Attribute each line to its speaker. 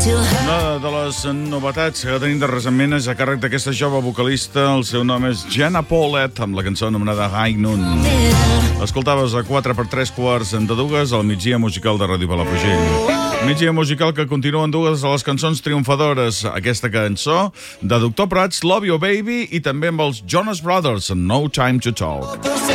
Speaker 1: Una de les novetats que tenim de recentment és a càrrec d'aquesta jove vocalista. El seu nom és Jenna Paulette, amb la cançó anomenada High Noon. L'escoltaves a 2:45 al migdia musical de Ràdio Palafrugell. Migdia musical que continua en dues de les cançons triomfadores. Aquesta cançó de Doctor Prats, Love You Baby, i també amb els Jonas Brothers, No Time to Talk.